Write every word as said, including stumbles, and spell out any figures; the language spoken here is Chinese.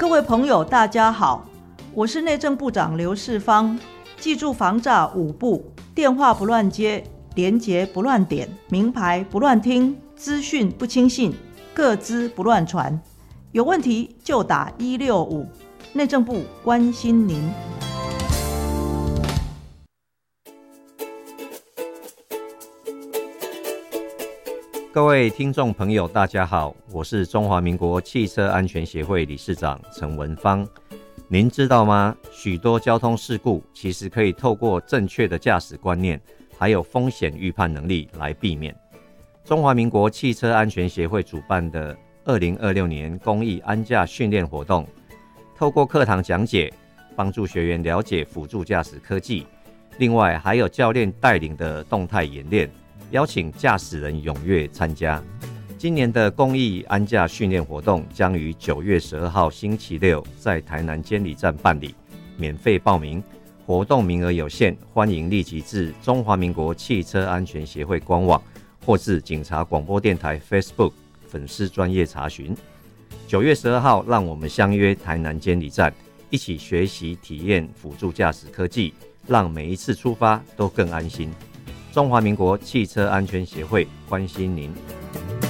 各位朋友大家好，我是内政部长刘世芳。记住防诈五不：电话不乱接，连结不乱点，名牌不乱听，资讯不轻信，个资不乱传。有问题就打一六五，内政部关心您。 各位听众朋友大家好，我是中华民国汽车安全协会理事长陈文芳。您知道吗？许多交通事故其实可以透过正确的驾驶观念还有风险预判能力来避免。中华民国汽车安全协会主办的二零二六年公益安驾训练活动，透过课堂讲解帮助学员了解辅助驾驶科技，另外还有教练带领的动态演练，邀请驾驶人踊跃参加。今年的公益安驾训练活动将于九月十二号星期六在台南监理站办理，免费报名，活动名额有限，欢迎立即至中华民国汽车安全协会官网或至警察广播电台 Facebook 粉丝专页查询。九月十二号，让我们相约台南监理站，一起学习体验辅助驾驶科技，让每一次出发都更安心。中华民国汽车安全协会关心您。